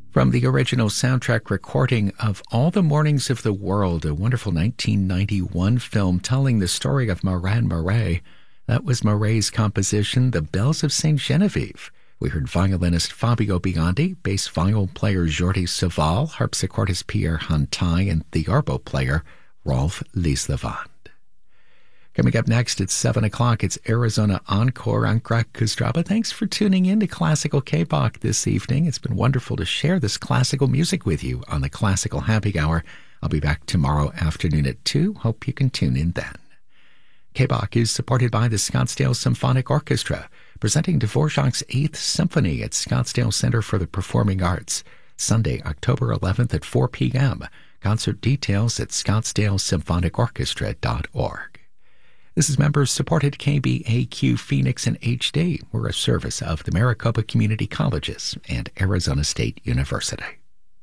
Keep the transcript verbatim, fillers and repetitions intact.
From the original soundtrack recording of All the Mornings of the World, a wonderful nineteen ninety-one film telling the story of Moran Murray. That was Murray's composition, The Bells of Saint Genevieve. We heard violinist Fabio Biondi, bass viol player Jordi Saval, harpsichordist Pierre Hantai, and theorbo player Rolf Lieslevand. Coming up next at seven o'clock, it's Arizona Encore on Greg Kostraba. Thanks for tuning in to Classical K-Bach this evening. It's been wonderful to share this classical music with you on the Classical Happy Hour. I'll be back tomorrow afternoon at two. Hope you can tune in then. K-Bach is supported by the Scottsdale Symphonic Orchestra, presenting Dvorak's Eighth Symphony at Scottsdale Center for the Performing Arts, Sunday, October eleventh at four p.m. Concert details at scottsdale symphonic orchestra dot org. This is members-supported K B A Q Phoenix and H D. We're a service of the Maricopa Community Colleges and Arizona State University.